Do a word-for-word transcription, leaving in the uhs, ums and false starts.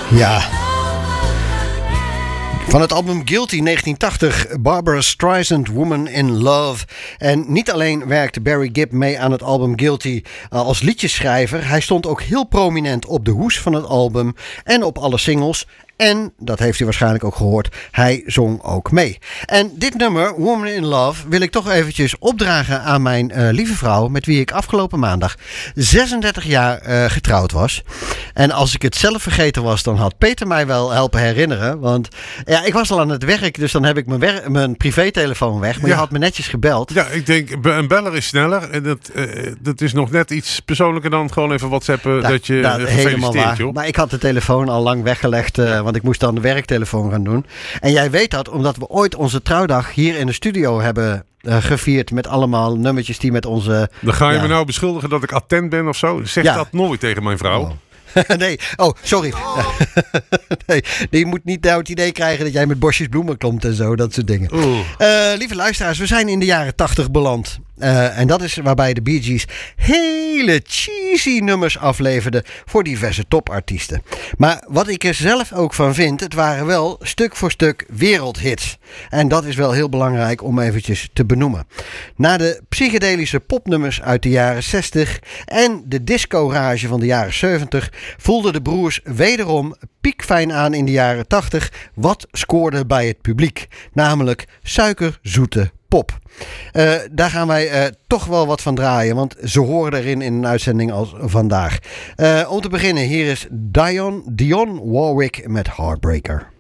Ja. Van het album Guilty negentien tachtig, Barbra Streisand, Woman in Love. En niet alleen werkte Barry Gibb mee aan het album Guilty uh, als liedjesschrijver. Hij stond ook heel prominent op de hoes van het album en op alle singles. En, dat heeft u waarschijnlijk ook gehoord, hij zong ook mee. En dit nummer, Woman in Love, wil ik toch eventjes opdragen aan mijn uh, lieve vrouw, met wie ik afgelopen maandag zesendertig jaar uh, getrouwd was. En als ik het zelf vergeten was, dan had Peter mij wel helpen herinneren. Want ja, ik was al aan het werk, dus dan heb ik mijn, wer- mijn privételefoon weg. Maar ja. Je had me netjes gebeld. Ja, ik denk, een beller is sneller. En dat, uh, dat is nog net iets persoonlijker dan gewoon even whatsappen ja, dat je ja, uh, helemaal waar. Joh. Maar ik had de telefoon al lang weggelegd, uh, want ik moest dan de werktelefoon gaan doen. En jij weet dat omdat we ooit onze trouwdag hier in de studio hebben uh, gevierd met allemaal nummertjes die met onze... Dan ga je ja. me nou beschuldigen dat ik attent ben of zo? Zeg ja. dat nooit tegen mijn vrouw. Oh. nee, oh, sorry. nee, die moet niet nou het idee krijgen dat jij met bosjes bloemen komt en zo, dat soort dingen. Uh, lieve luisteraars, we zijn in de jaren tachtig beland. Uh, en dat is waarbij de Bee Gees hele cheesy nummers afleverden voor diverse topartiesten. Maar wat ik er zelf ook van vind, het waren wel stuk voor stuk wereldhits. En dat is wel heel belangrijk om eventjes te benoemen. Na de psychedelische popnummers uit de jaren zestig en de disco-rage van de jaren zeventig voelden de broers wederom piekfijn aan in de jaren tachtig wat scoorde bij het publiek. Namelijk suikerzoete pop. Uh, daar gaan wij uh, toch wel wat van draaien, want ze horen erin in een uitzending als vandaag. Uh, om te beginnen, hier is Dion, Dionne Warwick met Heartbreaker.